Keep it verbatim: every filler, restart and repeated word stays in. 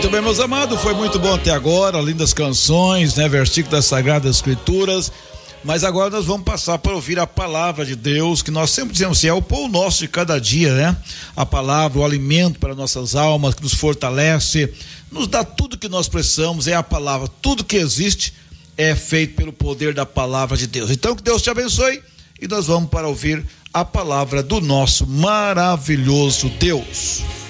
Muito bem, meus amados, foi muito bom até agora, lindas canções, né, versículos das Sagradas Escrituras, mas agora nós vamos passar para ouvir a palavra de Deus, que nós sempre dizemos assim, é o pão nosso de cada dia, né? A palavra, o alimento para nossas almas, que nos fortalece, nos dá tudo que nós precisamos, é a palavra, tudo que existe é feito pelo poder da palavra de Deus. Então que Deus te abençoe e nós vamos para ouvir a palavra do nosso maravilhoso Deus.